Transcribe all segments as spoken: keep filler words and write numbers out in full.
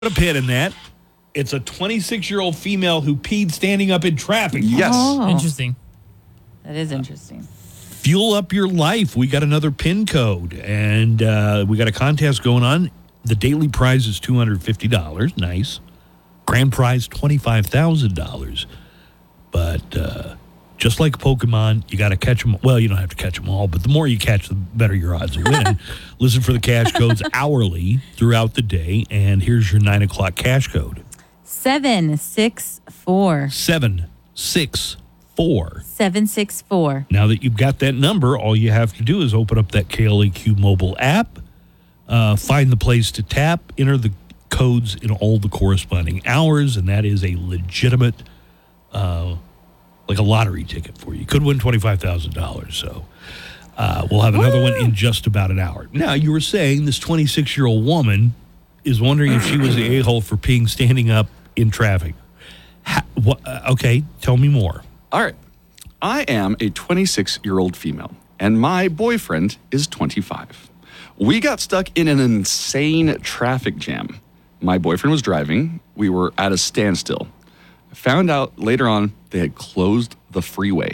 a pin in that. It's a twenty-six-year-old female who peed standing up in traffic. Yes. Oh. Interesting. That is interesting. Fuel up your life. We got another pin code, and uh, we got a contest going on. The daily prize is two hundred fifty dollars. Nice. Grand prize, twenty-five thousand dollars. But uh, just like Pokemon, you got to catch them. Well, you don't have to catch them all, but the more you catch, the better your odds of winning. Listen for the cash codes hourly throughout the day, and here's your nine o'clock cash code. Seven six four. seven six four. Seven six four. Now that you've got that number, all you have to do is open up that K L A Q mobile app, uh, find the place to tap, enter the codes in all the corresponding hours, and that is a legitimate, uh, like a lottery ticket for you. You could win twenty-five thousand dollars, so uh, we'll have another Woo! one in just about an hour. Now, you were saying this twenty-six-year-old woman is wondering if she was the a-hole for peeing standing up in traffic. Ha, what, uh, okay, tell me more. All right. I am a twenty-six-year-old female, and my boyfriend is twenty-five. We got stuck in an insane traffic jam. My boyfriend was driving. We were at a standstill. I found out later on they had closed the freeway.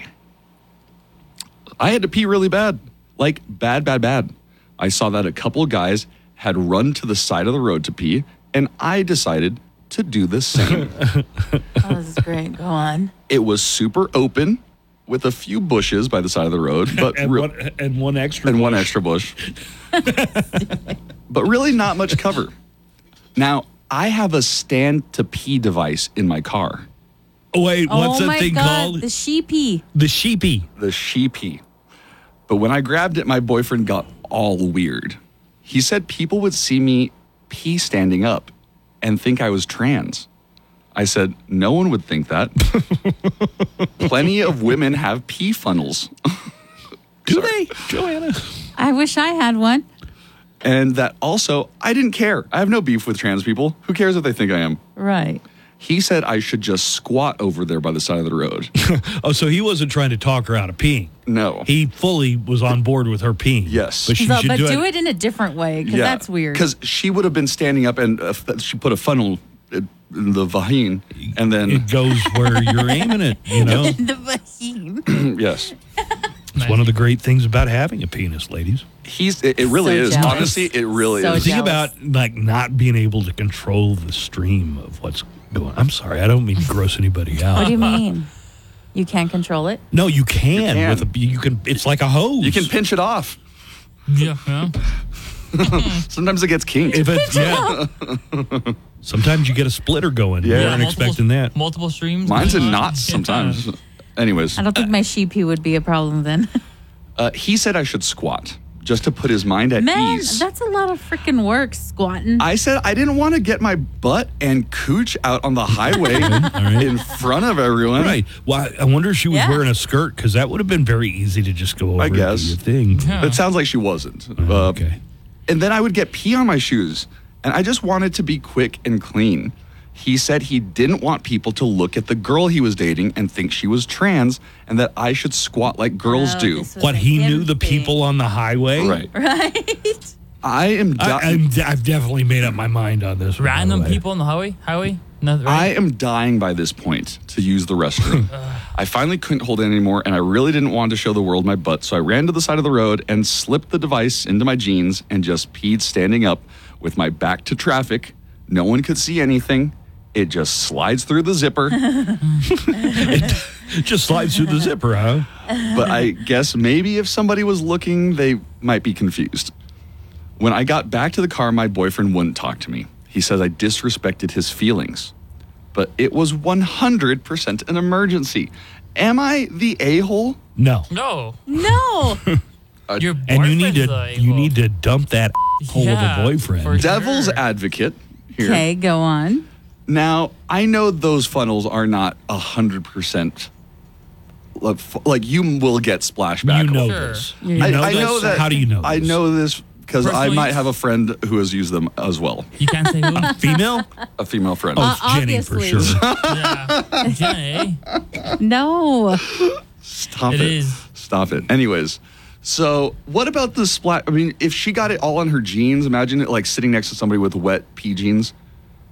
I had to pee really bad. Like, bad, bad, bad. I saw that a couple of guys had run to the side of the road to pee, and I decided to do the same. Oh, this is great. Go on. It was super open with a few bushes by the side of the road, but and, re- one, and one extra and bush. one extra bush. But really not much cover. Now, I have a stand to pee device in my car. Oh, wait, what's oh that my thing God, called? The sheepy. The sheepy. The sheepy. But when I grabbed it, my boyfriend got all weird. He said people would see me pee standing up and think I was trans. I said, no one would think that. Plenty of women have pee funnels. Do Sorry. they, Joanna? I wish I had one. And that also, I didn't care. I have no beef with trans people. Who cares if they think I am? Right. He said I should just squat over there by the side of the road. Oh, so he wasn't trying to talk her out of peeing. No. He fully was on board with her peeing. Yes. But she So, should but do, do it. it in a different way, because that's weird. Because she would have been standing up and uh, she put a funnel in the vagine, and then It goes where you're aiming it, you know? the vagine. yes, It's one of the great things about having a penis, ladies. he's. It, it really So is. jealous. Honestly, it really So is. Think jealous. about, like, not being able to control the stream of what's going on. I'm sorry, I don't mean to gross anybody out. What do you mean? You can't control it? No, you can. You can. With a, you can. It's like a hose. You can pinch it off. Yeah, yeah. Sometimes it gets kinked. If it's, yeah. Sometimes you get a splitter going. Yeah. You Yeah, weren't multiple, expecting that. Multiple streams. Mine's going in on. knots Yeah. sometimes. Anyways, I don't think my sheepy would be a problem then. uh, he said I should squat just to put his mind at Man, ease. that's a lot of freaking work, squatting. I said I didn't want to get my butt and cooch out on the highway in front of everyone. Right. Well, I- I wonder if she was Yeah. wearing a skirt, because that would have been very easy to just go over I and guess. do your thing. Yeah. It sounds like she wasn't. Oh, Uh, okay. And then I would get pee on my shoes. And I just wanted to be quick and clean. He said he didn't want people to look at the girl he was dating and think she was trans, and that I should squat like girls Oh, do. this was What, a he him knew the thing. people on the highway? Right. Right? I am I, di- I'm, I've definitely made up my mind on this. one, by the Random way. people on the highway? Highway? No, I right? am dying by this point to use the restroom. I finally couldn't hold it anymore, and I really didn't want to show the world my butt, so I ran to the side of the road and slipped the device into my jeans and just peed standing up with my back to traffic. No one could see anything. It just slides through the zipper. It just slides through the zipper, huh? But I guess maybe if somebody was looking, they might be confused. When I got back to the car, my boyfriend wouldn't talk to me. He says I disrespected his feelings. But it was one hundred percent an emergency. Am I the a-hole? No. No. No. Your And you need boyfriend's to a- you need to dump that hole Yeah, of a boyfriend. for- Devil's Sure. advocate here. Okay, go on. Now, I know those funnels are not one hundred percent. Like, like you will get splashback. You know Sure. this. You You I, know I this? know that. How do you know I this? know this because I Personally- might have a friend who has used them as well. You can't say who. Female? A female friend. Oh, it's Jenny for obviously. sure. Yeah. Jenny. No. Stop It it. is. Stop it. Anyways, so what about the splat? I mean, if she got it all on her jeans, imagine it like sitting next to somebody with wet pee jeans.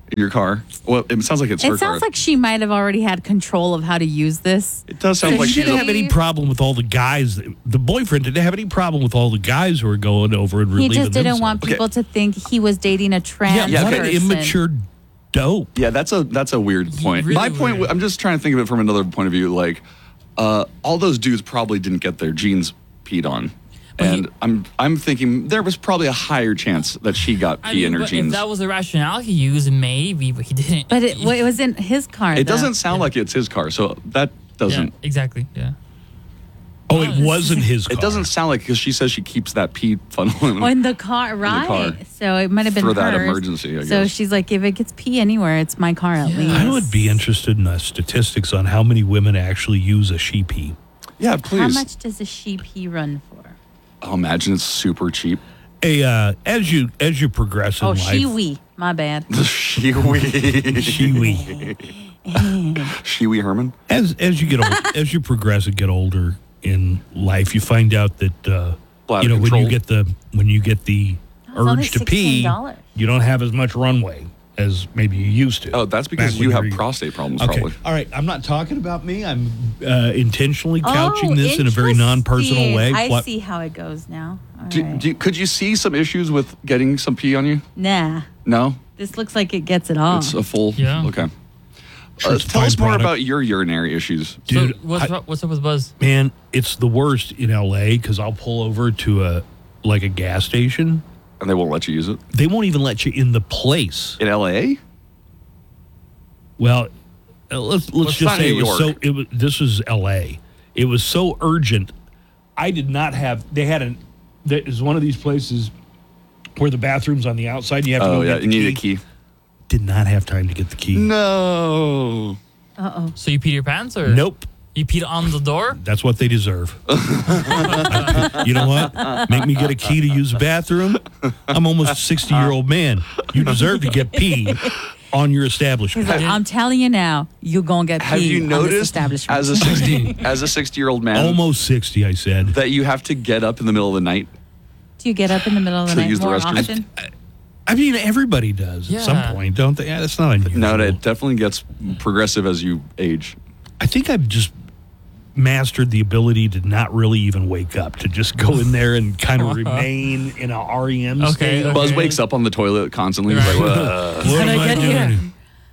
in your car. Well, it sounds like it's her It sounds car. like she might have already had control of how to use this. It does sound She like she didn't have any problem with all the guys. The boyfriend didn't have any problem with all the guys who were going over and He relieving just didn't themselves. want Okay. people to think he was dating a trans Yeah, what okay. an person. immature dope. Yeah, that's a that's a weird point. Really My point, weird. I'm just trying to think of it from another point of view. Like, uh, all those dudes probably didn't get their jeans peed on, But and he- I'm I'm thinking there was probably a higher chance that she got pee I mean, in her but jeans. if that was the rationale he used, maybe, but he didn't. But it, well, it was in his car. it though. doesn't sound like it's his car, so that Yeah, doesn't. exactly. Yeah. Oh, it wasn't his car. It doesn't sound like because she says she keeps that pee funnel in. Oh, in the car, right? car. So it might have been For that hers. emergency, I So guess. she's like, if it gets pee anywhere, it's my car at Yeah. least. I would be interested in the statistics on how many women actually use a she pee. Yeah, please. How much does a she pee run for? I'll imagine it's super cheap. Hey, uh, as you as you progress in Oh, life, she wee. My bad. Shiwi. Shiwi. Shiwi Herman. as as you get old, as you progress and get older in life, you find out that uh, Bladder you know when you control. get the when you get the it's only urge to pee, sixteen dollars. you don't have as much runway as maybe you used to. Oh, that's because Back when you have were- prostate problems, Okay, probably. all right. I'm not talking about me. I'm uh, intentionally couching Oh, this in a very non-personal interesting. way. I What- see how it goes now. All Do, right. do, could you see some issues with getting some pee on you? nah, No, this looks like it gets it all. it's a full. Yeah. Okay. Sure, Uh, it's a tell fine us more product. about your urinary issues. Dude, so what's, I- up- what's up with Buzz? Man, it's the worst in L A because I'll pull over to a like a gas station. And they won't let you use it They won't even let you in the place. in L A. Well, uh, let's let's it's just not say New it was York. so. It was this was L A. It was so urgent. I did not have. They had an. That is one of these places where the bathroom's on the outside. And you have to Oh go yeah, get you the need a key. Did not have time to get the key. No. Uh oh. So you peed your pants or? Nope. You peed on the door? That's what they deserve. You know what? Make me get a key to use the bathroom. I'm almost a sixty year old man. You deserve to get pee on your establishment. He's like, I'm telling you now, you're gonna get Have pee you on this noticed establishment. as a sixty as a sixty year old man Almost sixty, I said. that you have to get up in the middle of the night? Do you get up in the middle of the To night use the more restroom? often? I mean, everybody does at some Yeah. point, don't they? Yeah, that's not unusual. No, it definitely gets progressive as you age. I think I've just mastered the ability to not really even wake up, to just go in there and kind of remain in a R E M Okay, state. okay. Buzz wakes up on the toilet constantly. He's like, "Whoa." What How'd am I get doing?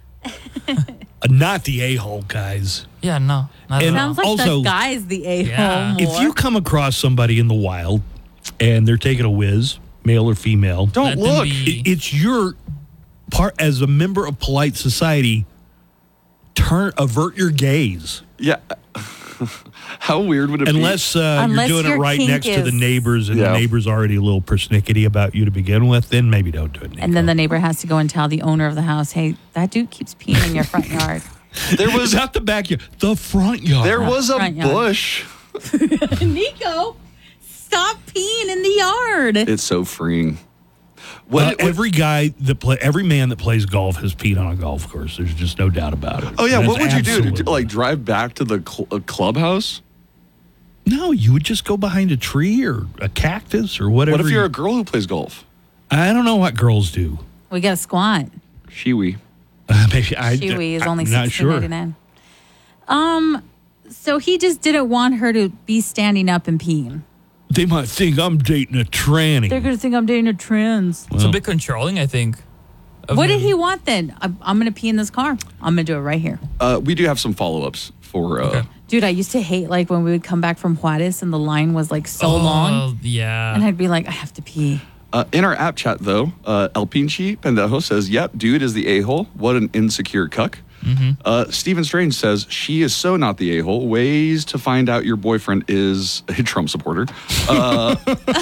Uh, Not the a-hole, guys. Yeah, no. Not And- at all. Sounds like Also- the guy's the a-hole Yeah. more. If you come across somebody in the wild and they're taking a whiz, male or female, Don't Let them look. be- it- it's your part as a member of polite society. Turn avert your gaze, Yeah. How weird would it unless uh, Unless you're doing your it right kink next to the is- neighbors, and Yeah. the neighbor's already a little persnickety about you to begin with. Then maybe don't do it. and then the neighbor has to go and tell the owner of the house, hey, that dude keeps peeing in your front yard. be? There was was not the backyard, the front yard. there was a Front yard. bush. Nico, stop peeing in the yard. It's so freeing. What, Uh, what- every guy that play, every man that plays golf has peed on a golf course. There's just no doubt about it. oh yeah, That's what would you do? absolutely- To, like drive back to the cl- uh, clubhouse? No, you would just go behind a tree or a cactus or whatever. What if you're you- a girl who plays golf? I don't know what girls do. We got to squat. Shiwi. Uh, maybe I. Chewy is I'm only not sixteen ninety sure. nine. Um, so he just didn't want her to be standing up and peeing. They might think I'm dating a tranny. They're gonna think I'm dating a trans. It's a bit controlling, I think. of What did him. he want then? I'm, I'm gonna pee in this car. I'm gonna do it right here, Uh, we do have some follow ups for. Uh, Okay. dude. I used to hate like when we would come back from Juarez and the line was like so long, Oh, yeah. and I'd be like, I have to pee. Uh, in our app chat, though, uh, El Pinchi Pendejo says, yep, dude is the a-hole. What an insecure cuck. Uh, Stephen Strange says, she is so not the a-hole. Ways to find out your boyfriend is a Trump supporter. Uh,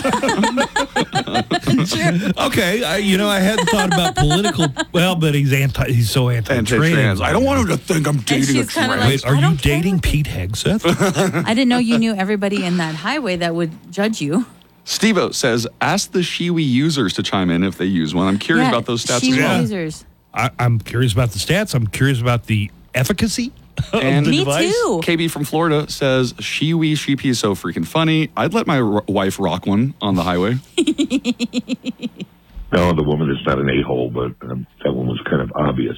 Okay, I, you know I hadn't thought about political. Well, but he's anti. He's so anti-trans. anti-trans. I don't want him to think I'm dating a she's kinda trans. like- Wait, are I you don't care dating what they- Pete Hegseth? I didn't know you knew everybody in that highway that would judge you. Steve-O says, ask the Shiwi users to chime in if they use one. I'm curious Yeah, about those stats she as well. users. I, I'm curious about the stats. I'm curious about the efficacy of And- the Me device. too. K B from Florida says, Shiwi Sheepy is so freaking funny. I'd let my r- wife rock one on the highway. No, the woman is not an a-hole, but um, that one was kind of obvious.